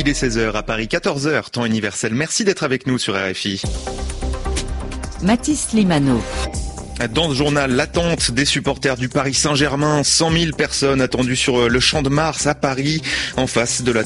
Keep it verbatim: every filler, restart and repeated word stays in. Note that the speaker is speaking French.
il est seize heures, à Paris quatorze heures, temps universel. Merci d'être avec nous sur R F I. Mathis Limano. Dans ce journal, l'attente des supporters du Paris Saint-Germain. cent mille personnes attendues sur le Champ de Mars à Paris, en face de la